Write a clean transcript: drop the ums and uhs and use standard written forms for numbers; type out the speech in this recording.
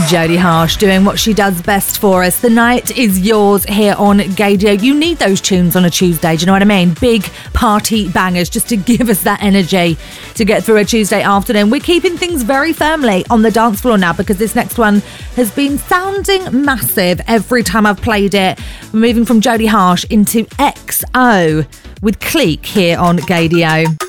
Jodie Harsh doing what she does best for us. The night is yours here on Gaydio. You need those tunes on a Tuesday, do you know what I mean? Big party bangers just to give us that energy to get through a Tuesday afternoon. We're keeping things very firmly on the dance floor now because this next one has been sounding massive every time I've played it. We're moving from Jodie Harsh into XO with Clique here on Gaydio.